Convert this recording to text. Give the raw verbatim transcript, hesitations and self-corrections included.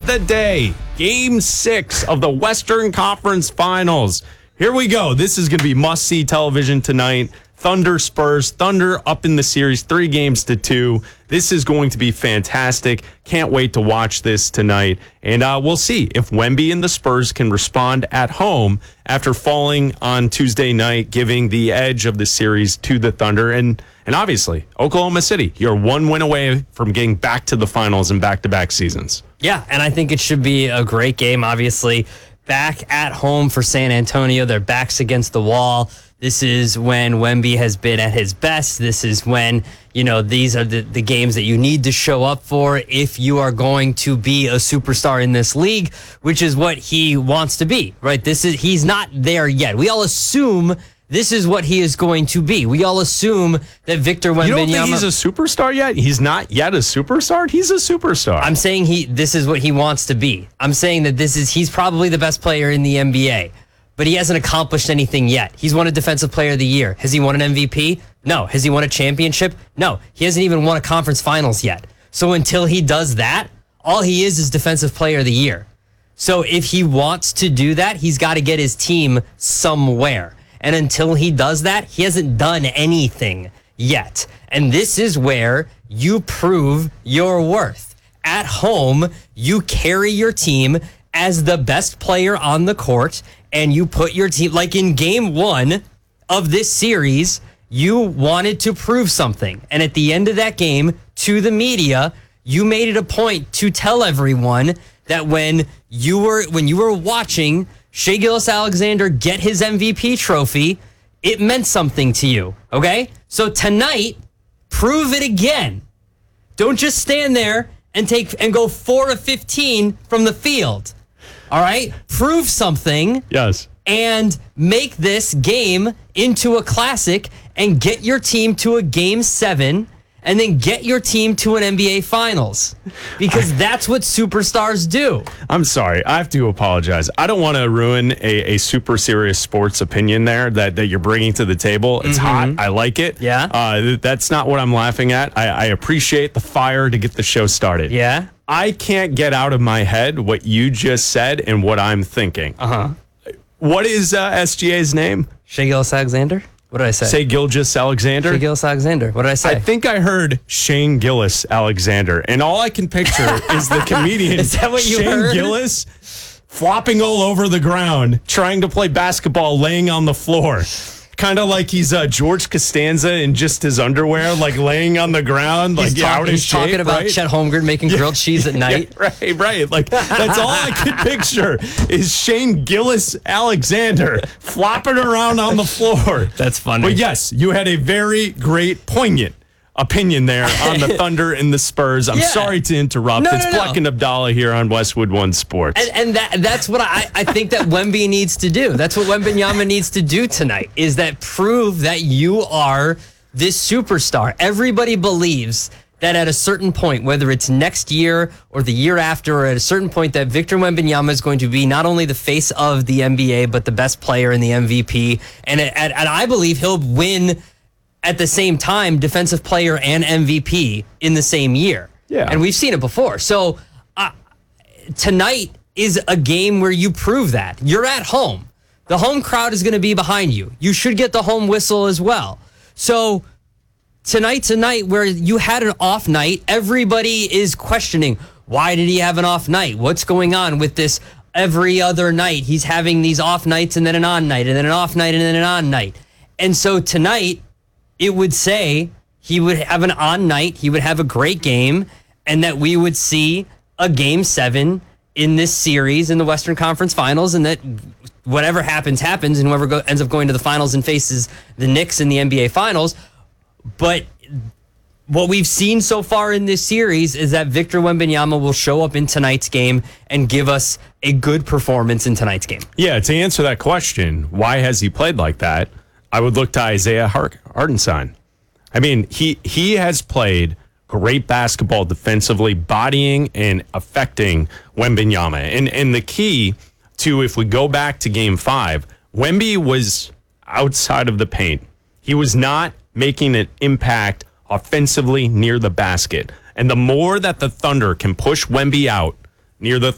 the day. Game six of the Western Conference Finals. Here we go. This is going to be must-see television tonight. Thunder Spurs. Thunder up in the series, three games to two. This is going to be fantastic. Can't wait to watch this tonight. And uh, we'll see if Wemby and the Spurs can respond at home after falling on Tuesday night, giving the edge of the series to the Thunder. And and obviously, Oklahoma City, you're one win away from getting back to the finals in back-to-back seasons. Yeah, and I think it should be a great game, obviously. Back at home for San Antonio. Their backs against the wall. This is when Wemby has been at his best. This is when, you know, these are the, the games that you need to show up for if you are going to be a superstar in this league, which is what he wants to be, right? This is he's not there yet. We all assume this is what he is going to be. We all assume that Victor Wembanyama... You don't think he's a superstar yet? He's not yet a superstar? He's a superstar. I'm saying he. This is what he wants to be. I'm saying that this is he's probably the best player in the N B A. But he hasn't accomplished anything yet. He's won a Defensive Player of the Year. Has he won an M V P? No. Has he won a championship? No. He hasn't even won a conference finals yet. So until he does that, all he is is Defensive Player of the Year. So if he wants to do that, he's got to get his team somewhere. And until he does that, he hasn't done anything yet. And this is where you prove your worth. At home, you carry your team as the best player on the court, and you put your team, like in game one of this series, you wanted to prove something. And at the end of that game, to the media, you made it a point to tell everyone that when you were when you were watching Shai Gilgeous-Alexander get his M V P trophy, it meant something to you, okay? So tonight, prove it again. Don't just stand there and take and go four of fifteen from the field. All right? Prove something. Yes. And make this game into a classic and get your team to a game seven and then get your team to an N B A Finals. Because that's what superstars do. I'm sorry. I have to apologize. I don't want to ruin a, a super serious sports opinion there that, that you're bringing to the table. It's mm-hmm. hot. I like it. Yeah. Uh, that's not what I'm laughing at. I, I appreciate the fire to get the show started. Yeah. I can't get out of my head what you just said and what I'm thinking. Uh-huh. What is uh, S G A's name? Shai Gilgeous-Alexander? What did I say? Say Gilgeous-Alexander? Shai Gilgeous-Alexander. What did I say? I think I heard Shane Gillis-Alexander, and all I can picture is the comedian is that what you Shane heard? Gillis flopping all over the ground, trying to play basketball, laying on the floor. Kind of like he's uh, George Costanza in just his underwear, like laying on the ground, like he's yeah, talk, out of he's shape, talking about right? Chet Holmgren making grilled cheese at night. Yeah, right, right. Like that's all I could picture is Shane Gilgeous-Alexander flopping around on the floor. That's funny. But yes, you had a very great, poignant opinion there on the Thunder and the Spurs. I'm yeah. sorry to interrupt. No, it's no, no. Black and Abdallah here on Westwood One Sports. And, and that that's what I, I think that Wemby needs to do. That's what Wembanyama needs to do tonight, is that prove that you are this superstar. Everybody believes that at a certain point, whether it's next year or the year after, or at a certain point that Victor Wembanyama is going to be not only the face of the N B A, but the best player in the M V P. And, and, and I believe he'll win at the same time defensive player and M V P in the same year. Yeah. And we've seen it before. So uh, tonight is a game where you prove that. You're at home. The home crowd is going to be behind you. You should get the home whistle as well. So tonight's a night where you had an off night. Everybody is questioning, why did he have an off night? What's going on with this every other night? He's having these off nights and then an on night and then an off night and then an on night. And so tonight, it would say he would have an on night, he would have a great game, and that we would see a game seven in this series in the Western Conference Finals, and that whatever happens, happens, and whoever go, ends up going to the finals and faces the Knicks in the N B A Finals. But what we've seen so far in this series is that Victor Wembanyama will show up in tonight's game and give us a good performance in tonight's game. Yeah, to answer that question, why has he played like that? I would look to Isaiah Hartenstein. I mean, he he has played great basketball defensively, bodying and affecting Wembanyama. And and the key to, if we go back to game five, Wemby was outside of the paint. He was not making an impact offensively near the basket. And the more that the Thunder can push Wemby out near the